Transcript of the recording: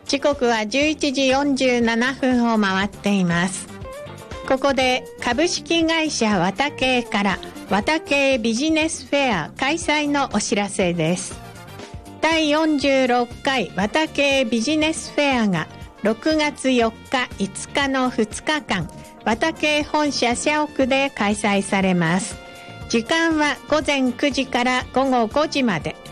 時刻は11時47分を回っています。ここで株式会社ワタケイからワタケイビジネスフェア開催のお知らせです。第46回ワタケイビジネスフェアが6月4日5日の2日間、ワタケイ本社社屋で開催されます。時間は午前9時から午後5時まで。